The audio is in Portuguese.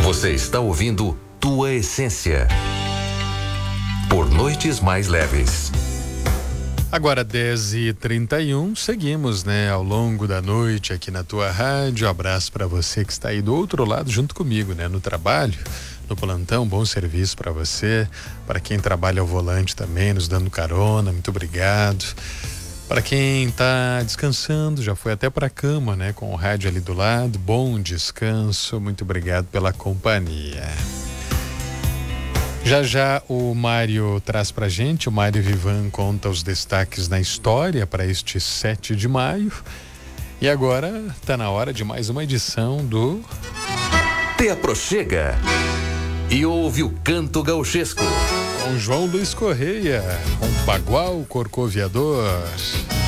Você está ouvindo Tua Essência. Por Noites Mais Leves. Agora 10h31, seguimos, ao longo da noite aqui na tua rádio. Abraço para você que está aí do outro lado junto comigo, no trabalho, no plantão. Bom serviço para você, para quem trabalha ao volante também, nos dando carona, muito obrigado. Para quem está descansando, já foi até para a cama, com o rádio ali do lado, bom descanso, muito obrigado pela companhia. Já já o Mário traz pra gente, o Mário Vivan conta os destaques na história para este 7 de maio. E agora tá na hora de mais uma edição do Te aproxega e ouve o canto gauchesco. Com João Luiz Correia, com Bagual Corcoviador.